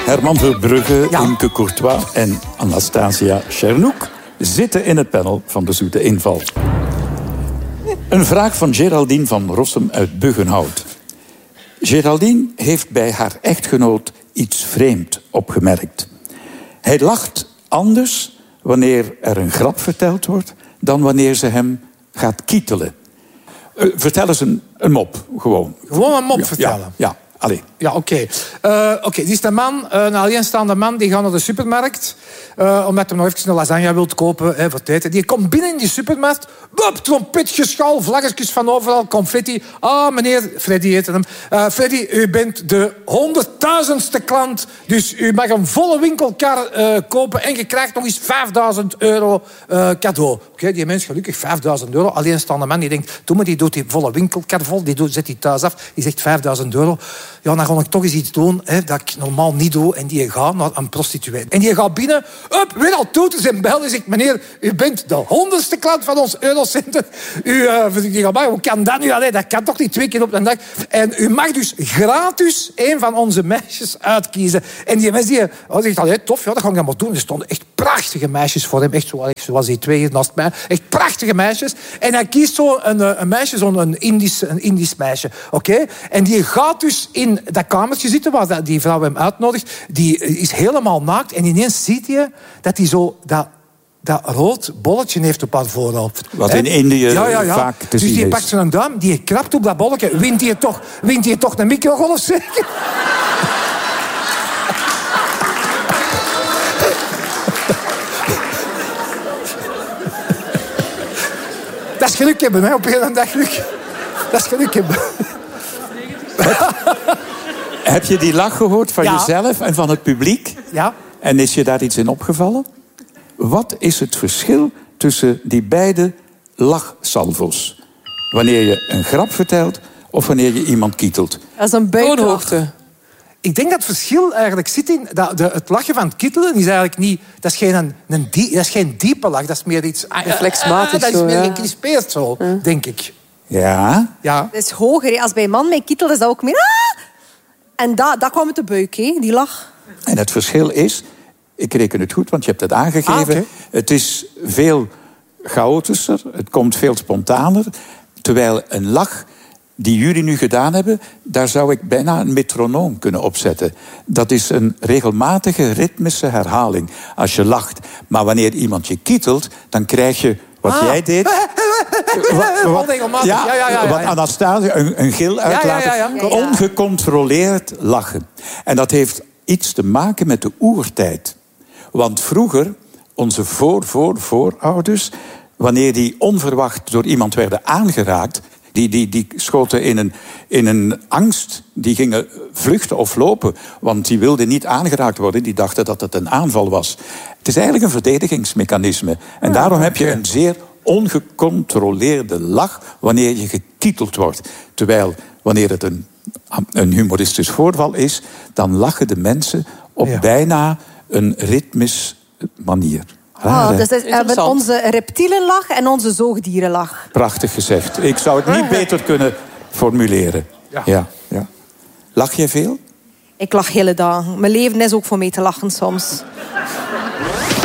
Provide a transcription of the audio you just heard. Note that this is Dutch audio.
Herman Verbrugge, Ja. Imke Courtois en Anastasia Chernouk zitten in het panel van de Zoete Inval. Een vraag van Geraldine van Rossum uit Buggenhout. Geraldine heeft bij haar echtgenoot iets vreemd opgemerkt. Hij lacht anders wanneer er een grap verteld wordt dan wanneer ze hem gaat kietelen. Vertel eens een mop, gewoon. Gewoon een mop vertellen? Ja, allee. Ja, oké. Oké, die is een man, een alleenstaande man, die gaat naar de supermarkt. Omdat hij nog even een lasagne wil kopen voor het eten. Die komt binnen in die supermarkt. Bop, trompetgeschal, vlaggetjes van overal, confetti. Ah, meneer, Freddy heette hem. Freddy, u bent de 100.000ste klant. Dus u mag een volle winkelkar kopen. En je krijgt nog eens €5.000 cadeau. Oké, die mens gelukkig €5.000. Alleenstaande man, die denkt... Doe maar, die doet die volle winkelkar vol. Zet die thuis af. Die zegt €5.000. Ja, dan ga ik toch eens iets doen dat ik normaal niet doe. En die gaat naar een prostituee. En die gaat binnen. Up, weer al toeters en bellen. En zegt, meneer, u bent de 100ste klant van ons Eurocenter. Hoe kan dat nu? Allee, dat kan toch niet 2 keer op een dag? En u mag dus gratis een van onze meisjes uitkiezen. En die mensen die zegt, allee, tof, ja, dat ga ik maar doen. Er stonden echt prachtige meisjes voor hem. Echt zoals die 2 hier naast mij. Echt prachtige meisjes. En hij kiest zo een meisje, zo'n Indisch meisje. Oké? En die gaat dus in dat kamertje zitten waar die vrouw hem uitnodigt. Die is helemaal naakt. En ineens ziet je dat hij zo dat rood bolletje heeft op haar voorhoofd. Wat in Indië vaak te zien is. Dus die pakt zijn duim, die krabt op dat bolletje. Wint hij toch een microgolf, zeker? Dat is geluk hebben, hè, op een dag geluk. Dat is geluk hebben. Heb je die lach gehoord van Ja. jezelf en van het publiek? Ja. En is je daar iets in opgevallen? Wat is het verschil tussen die beide lachsalvo's? Wanneer je een grap vertelt of wanneer je iemand kietelt? Dat is een buikhoogte. Ik denk dat het verschil eigenlijk zit in... het lachen van het kittelen is eigenlijk niet... Dat is geen diepe lach, dat is meer iets... Reflexmatig dat is zo, meer ja. gecrispeerd zo, denk ik. Ja? Ja. Dat is hoger. Hè. Als bij een man met kittel is dat ook meer... Ah! En dat kwam met de buik, hè, die lach. En het verschil is... Ik reken het goed, want je hebt het aangegeven. Okay. Het is veel chaotischer. Het komt veel spontaner. Terwijl een lach die jullie nu gedaan hebben... daar zou ik bijna een metronoom kunnen opzetten. Dat is een regelmatige, ritmische herhaling. Als je lacht. Maar wanneer iemand je kietelt, dan krijg je wat jij deed... Wat Anastasia, een gil uitlaten. Ja. Ongecontroleerd lachen. En dat heeft iets te maken met de oertijd. Want vroeger, onze voorouders... wanneer die onverwacht door iemand werden aangeraakt... die schoten in een angst. Die gingen vluchten of lopen. Want die wilden niet aangeraakt worden. Die dachten dat het een aanval was. Het is eigenlijk een verdedigingsmechanisme. En daarom heb je een zeer ongecontroleerde lach... wanneer je gekieteld wordt. Terwijl, wanneer het een humoristisch voorval is... dan lachen de mensen op bijna een ritmisch manier. Dus we hebben onze reptielenlach en onze zoogdierenlach. Prachtig gezegd. Ik zou het niet beter kunnen formuleren. Ja. Lach jij veel? Ik lach hele dagen. Mijn leven is ook voor mij te lachen soms.